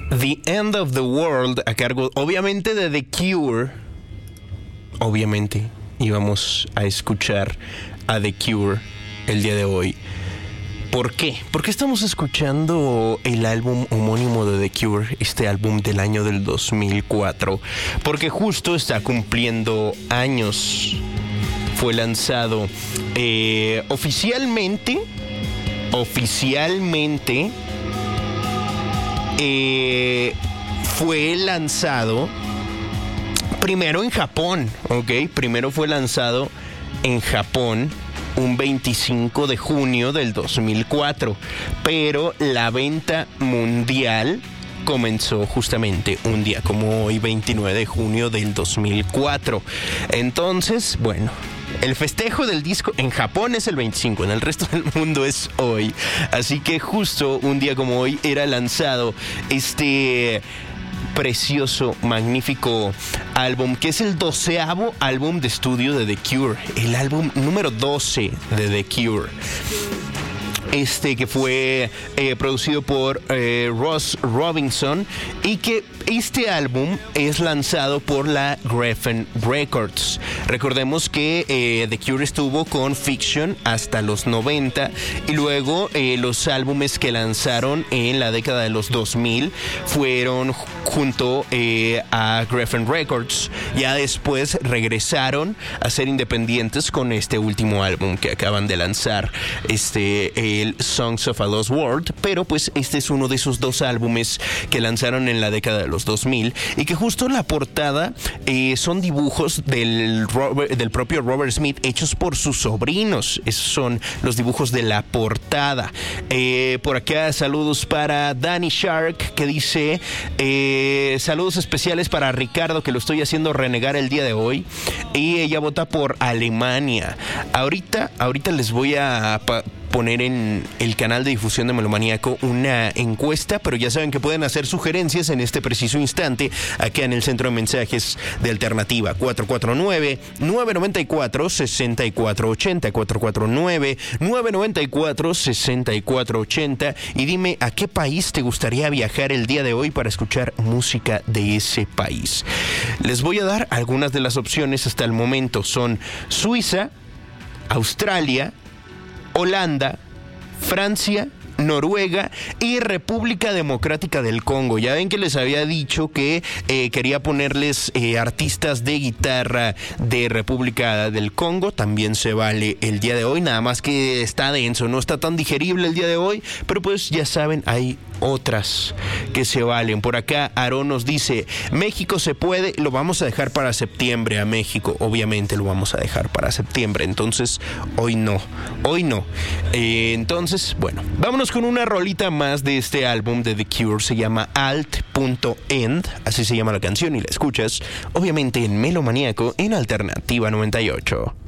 The End of the World, a cargo obviamente de The Cure. Obviamente íbamos a escuchar a The Cure el día de hoy. ¿Por qué? ¿Por qué estamos escuchando el álbum homónimo de The Cure, este álbum del año del 2004? Porque justo está cumpliendo años. Fue lanzado oficialmente fue lanzado primero en Japón, ¿ok? Primero fue lanzado en Japón un 25 de junio del 2004, pero la venta mundial comenzó justamente un día como hoy, 29 de junio del 2004. Entonces, bueno, el festejo del disco en Japón es el 25, en el resto del mundo es hoy. Así que justo un día como hoy era lanzado este precioso, magnífico álbum, que es el 12º álbum de estudio de The Cure, el álbum número 12 de The Cure. Que fue producido por Ross Robinson, y que este álbum es lanzado por la Geffen Records. Recordemos que The Cure estuvo con Fiction hasta los 90, y luego los álbumes que lanzaron en la década de los 2000 fueron junto a Geffen Records. Ya después regresaron a ser independientes con este último álbum que acaban de lanzar, el Songs of a Lost World, pero pues este es uno de esos dos álbumes que lanzaron en la década de los 2000, y que justo la portada son dibujos del propio Robert Smith hechos por sus sobrinos. Esos son los dibujos de la portada. Por acá saludos para Danny Shark, que dice saludos especiales para Ricardo, que lo estoy haciendo renegar el día de hoy, y ella vota por Alemania. Ahorita les voy a poner en el canal de difusión de Melomaníaco una encuesta, pero ya saben que pueden hacer sugerencias en este preciso instante acá en el centro de mensajes de Alternativa. 449-994-6480, 449-994-6480, y dime a qué país te gustaría viajar el día de hoy para escuchar música de ese país. Les voy a dar algunas de las opciones hasta el momento. Son Suiza, Australia, Holanda, Francia, Noruega y República Democrática del Congo. Ya ven que les había dicho que quería ponerles artistas de guitarra de República del Congo. También se vale el día de hoy, nada más que está denso, no está tan digerible el día de hoy, pero pues ya saben, hay otras que se valen. Por acá Aarón nos dice: México se puede, lo vamos a dejar para septiembre a México, obviamente lo vamos a dejar para septiembre, entonces hoy no. Entonces, bueno, vámonos con una rolita más de este álbum de The Cure. Se llama Alt.End, así se llama la canción, y la escuchas obviamente en Melomaníaco en Alternativa 98.